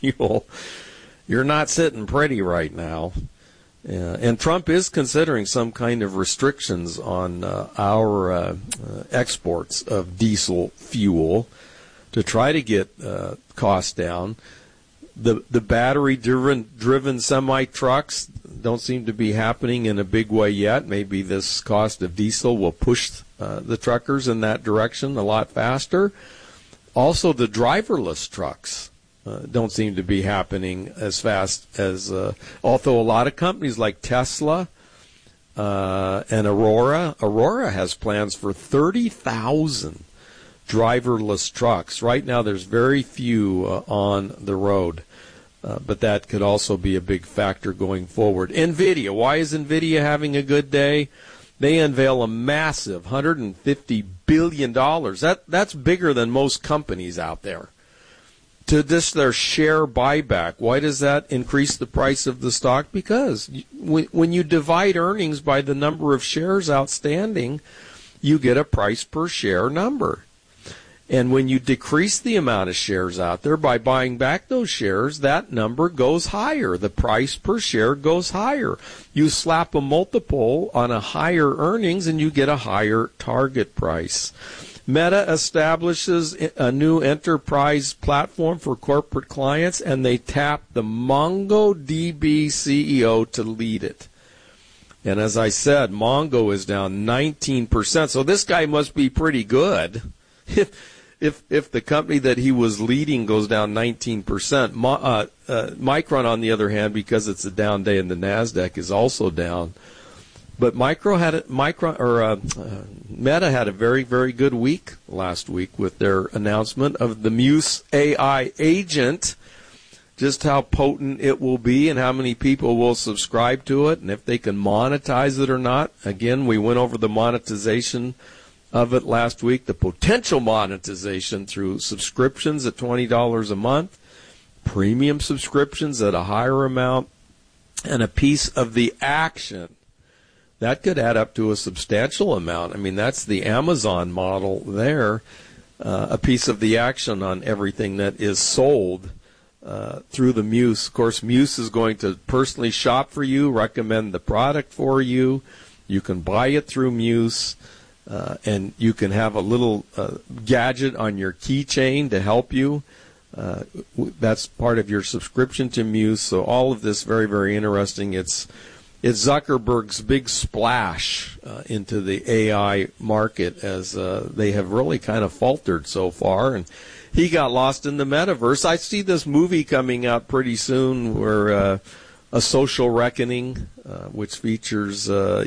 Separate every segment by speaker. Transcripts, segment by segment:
Speaker 1: fuel, you're not sitting pretty right now. And Trump is considering some kind of restrictions on our exports of diesel fuel to try to get costs down. The battery-driven semi-trucks don't seem to be happening in a big way yet. Maybe this cost of diesel will push the truckers in that direction a lot faster. Also, the driverless trucks don't seem to be happening as fast as, although a lot of companies like Tesla and Aurora has plans for 30,000 driverless trucks. Right now, there's very few on the road, but that could also be a big factor going forward. NVIDIA, why is NVIDIA having a good day? They unveil a massive $150 billion. That's bigger than most companies out there. To this, their share buyback. Why does that increase the price of the stock? Because when you divide earnings by the number of shares outstanding, you get a price per share number. And when you decrease the amount of shares out there by buying back those shares, that number goes higher. The price per share goes higher. You slap a multiple on a higher earnings and you get a higher target price. Meta establishes a new enterprise platform for corporate clients, and they tap the MongoDB CEO to lead it. And as I said, Mongo is down 19%. So this guy must be pretty good. If the company that he was leading goes down 19%, Micron, on the other hand, because it's a down day in the NASDAQ, is also down. But Meta had a very, very good week last week with their announcement of the Muse AI agent, just how potent it will be and how many people will subscribe to it and if they can monetize it or not. Again, we went over the monetization of it last week, the potential monetization through subscriptions at $20 a month, premium subscriptions at a higher amount, and a piece of the action. That could add up to a substantial amount. I mean, that's the Amazon model there, a piece of the action on everything that is sold through the Muse. Of course, Muse is going to personally shop for you, recommend the product for you. You can buy it through Muse, and you can have a little gadget on your keychain to help you. That's part of your subscription to Muse. So all of this very, very interesting. It's Zuckerberg's big splash into the AI market, as they have really kind of faltered so far. And he got lost in the metaverse. I see this movie coming out pretty soon where A Social Reckoning, which features,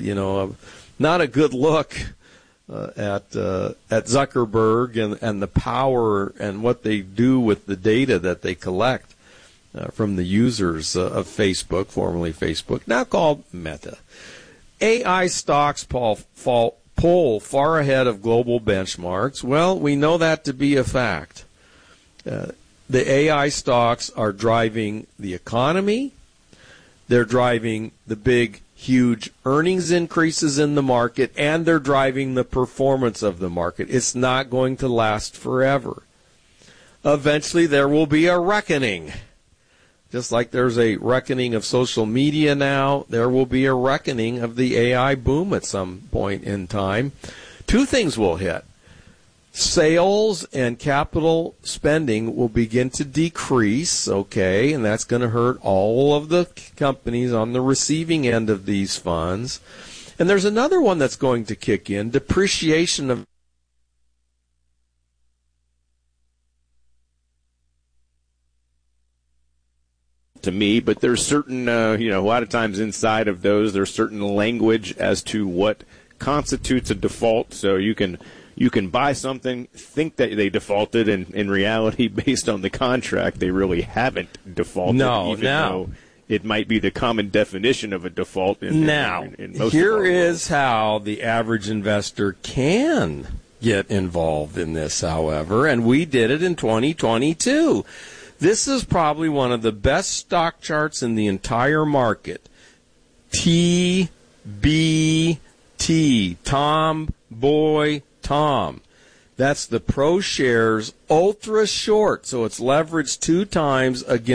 Speaker 1: not a good look at Zuckerberg and the power and what they do with the data that they collect from the users of Facebook, formerly Facebook, now called Meta. AI stocks pull far ahead of global benchmarks. Well, we know that to be a fact. The AI stocks are driving the economy. They're driving the big, huge earnings increases in the market, and they're driving the performance of the market. It's not going to last forever. Eventually, there will be a reckoning. Just like there's a reckoning of social media now, there will be a reckoning of the AI boom at some point in time. Two things will hit. Sales and capital spending will begin to decrease, okay, and that's going to hurt all of the companies on the receiving end of these funds. And there's another one that's going to kick in, depreciation of
Speaker 2: to me, but there's certain, a lot of times inside of those, there's certain language as to what constitutes a default. So you can buy something, think that they defaulted, and in reality, based on the contract, they really haven't defaulted. Though it might be the common definition of a default. In most
Speaker 1: here is how the average investor can get involved in this, however, and we did it in 2022. This is probably one of the best stock charts in the entire market. TBT, Tom Boy Tom. That's the ProShares Ultra Short, so it's leveraged 2 times against